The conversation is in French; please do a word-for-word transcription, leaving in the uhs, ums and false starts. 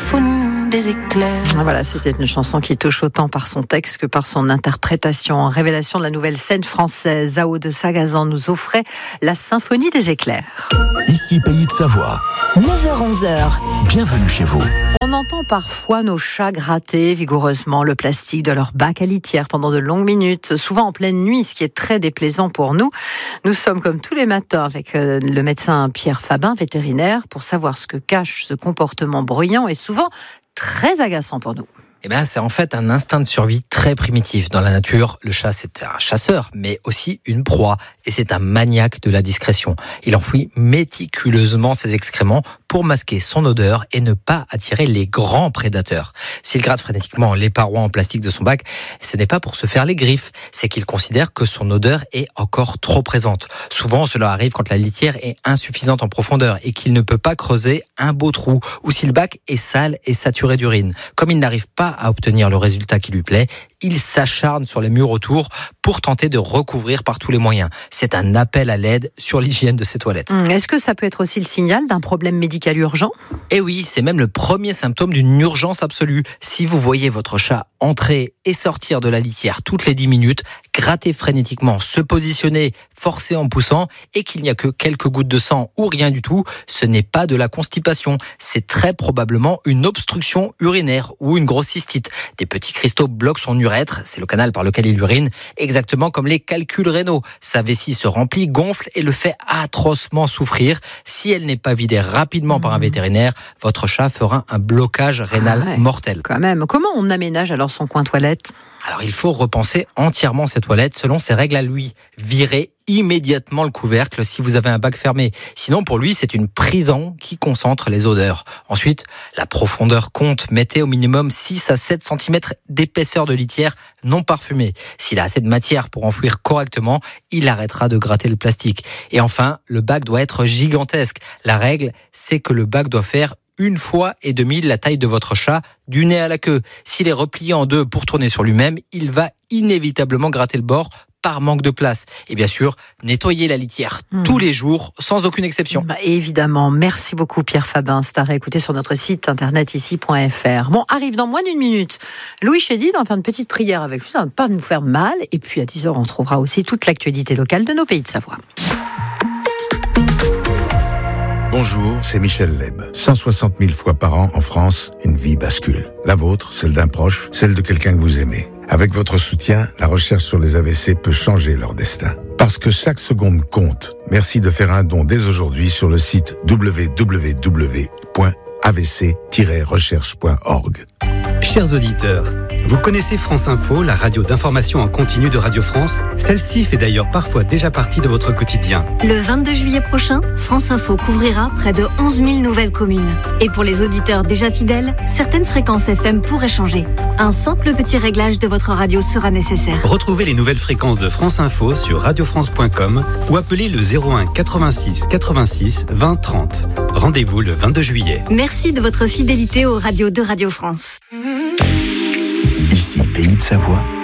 symphonie des éclairs. Voilà, c'était une chanson qui touche autant par son texte que par son interprétation. En révélation de la nouvelle scène française, Zao de Sagazan nous offrait la symphonie des éclairs. Ici, Pays de Savoie. neuf heures onze heures. Bienvenue chez vous. On entend parfois nos chats gratter vigoureusement le plastique de leur bac à litière pendant de longues minutes, souvent en pleine nuit, ce qui est très déplaisant pour nous. Nous sommes comme tous les matins avec le médecin Pierre Fabin, vétérinaire, pour savoir ce que cache ce comportement bruyant et souvent très agaçant pour nous. Eh bien, c'est en fait un instinct de survie très primitif. Dans la nature, le chat, c'est un chasseur, mais aussi une proie. Et c'est un maniaque de la discrétion. Il enfouit méticuleusement ses excréments pour masquer son odeur et ne pas attirer les grands prédateurs. S'il gratte frénétiquement les parois en plastique de son bac, ce n'est pas pour se faire les griffes. C'est qu'il considère que son odeur est encore trop présente. Souvent, cela arrive quand la litière est insuffisante en profondeur et qu'il ne peut pas creuser un beau trou, ou si le bac est sale et saturé d'urine. Comme il n'arrive pas à obtenir le résultat qui lui plaît, il s'acharne sur les murs autour pour tenter de recouvrir par tous les moyens. C'est un appel à l'aide sur l'hygiène de ses toilettes. Est-ce que ça peut être aussi le signal d'un problème médical urgent ? Eh oui, c'est même le premier symptôme d'une urgence absolue. Si vous voyez votre chat entrer et sortir de la litière toutes les dix minutes, gratter frénétiquement, se positionner, forcer en poussant, et qu'il n'y a que quelques gouttes de sang ou rien du tout, ce n'est pas de la constipation. C'est très probablement une obstruction urinaire ou une grosse cystite. Des petits cristaux bloquent son urètre, c'est le canal par lequel il urine, exactement comme les calculs rénaux. Sa vessie se remplit, gonfle et le fait atrocement souffrir. Si elle n'est pas vidée rapidement mmh. par un vétérinaire, votre chat fera un blocage rénal ah ouais, mortel. Quand même. Comment on aménage alors son coin toilette ? Alors il faut repenser entièrement ses toilettes selon ses règles à lui. Virer immédiatement le couvercle si vous avez un bac fermé. Sinon, pour lui, c'est une prison qui concentre les odeurs. Ensuite, la profondeur compte. Mettez au minimum six à sept centimètres d'épaisseur de litière non parfumée. S'il a assez de matière pour enfouir correctement, il arrêtera de gratter le plastique. Et enfin, le bac doit être gigantesque. La règle, c'est que le bac doit faire une fois et demie la taille de votre chat, du nez à la queue. S'il est replié en deux pour tourner sur lui-même, il va inévitablement gratter le bord par manque de place. Et bien sûr, nettoyer la litière mmh. tous les jours, sans aucune exception. Bah, évidemment. Merci beaucoup Pierre Fabin. C'est à réécouter sur notre site internet ici point f r. Bon, arrive dans moins d'une minute Louis Chédid, on va faire une petite prière avec vous, ça ne va pas nous faire mal. Et puis à dix heures, on trouvera aussi toute l'actualité locale de nos pays de Savoie. Bonjour, c'est Michel Leb. cent soixante mille fois par an en France, une vie bascule. La vôtre, celle d'un proche, celle de quelqu'un que vous aimez. Avec votre soutien, la recherche sur les A V C peut changer leur destin. Parce que chaque seconde compte. Merci de faire un don dès aujourd'hui sur le site w w w point a v c tiret recherche point org. Chers auditeurs, vous connaissez France Info, la radio d'information en continu de Radio France ? Celle-ci fait d'ailleurs parfois déjà partie de votre quotidien. Le vingt-deux juillet prochain, France Info couvrira près de onze mille nouvelles communes. Et pour les auditeurs déjà fidèles, certaines fréquences F M pourraient changer. Un simple petit réglage de votre radio sera nécessaire. Retrouvez les nouvelles fréquences de France Info sur radio france point com ou appelez le zéro un quatre-vingt-six quatre-vingt-six vingt trente. Rendez-vous le vingt-deux juillet. Merci de votre fidélité aux radios de Radio France. Ici, Pays de Savoie.